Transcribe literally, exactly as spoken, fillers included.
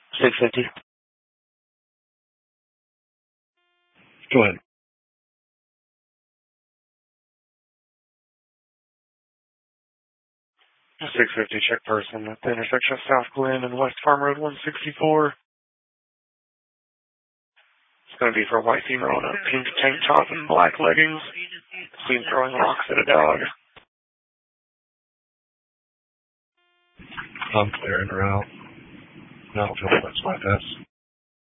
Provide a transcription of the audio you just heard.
six fifty. Go ahead. six fifty, check person at the intersection of South Glen and West Farm Road one sixty-four. It's going to be for a white female in a pink tank top and black leggings. Seen throwing rocks at a dog. I'm clearing her out. No, I don't feel that's my best.